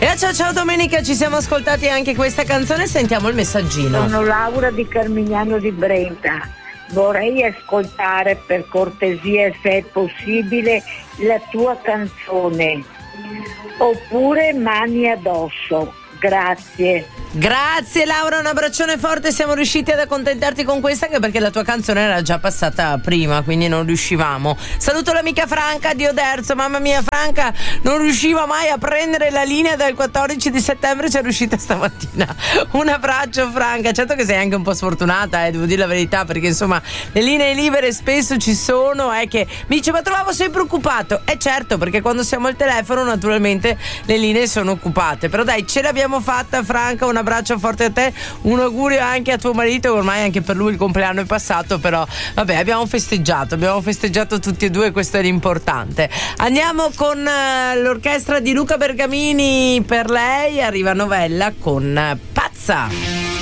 E ciao ciao Domenica, ci siamo ascoltati anche questa canzone, sentiamo il messaggino. Sono Laura di Carmignano di Brenta. Vorrei ascoltare per cortesia, se è possibile, la tua canzone. Oppure Mani addosso. Grazie. Grazie Laura, un abbraccione forte, siamo riusciti ad accontentarti con questa anche perché la tua canzone era già passata prima, quindi non riuscivamo. Saluto l'amica Franca di Oderzo, mamma mia Franca non riusciva mai a prendere la linea dal 14 di settembre, ci è riuscita stamattina. Un abbraccio Franca, certo che sei anche un po' sfortunata, devo dire la verità, perché insomma le linee libere spesso ci sono, che mi dice ma trovavo sempre occupato, certo, perché quando siamo al telefono naturalmente le linee sono occupate, però dai ce l'abbiamo fatta Franca, un abbraccio forte a te, un augurio anche a tuo marito, ormai anche per lui il compleanno è passato, però vabbè abbiamo festeggiato tutti e due, questo è l'importante. Andiamo con l'orchestra di Luca Bergamini, per lei arriva Novella con Pazza.